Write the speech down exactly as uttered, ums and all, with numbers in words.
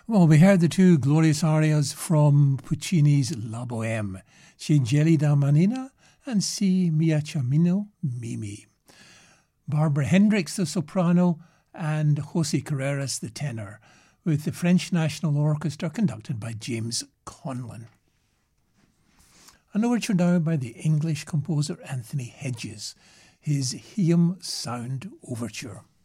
Well, we heard the two glorious arias from Puccini's La Bohème, C'è gelida manina and Si miacciamino mimi. Barbara Hendricks, the soprano, and José Carreras, the tenor, with the French National Orchestra conducted by James Conlon. An overture now by the English composer Anthony Hedges, his Hiam Sound Overture.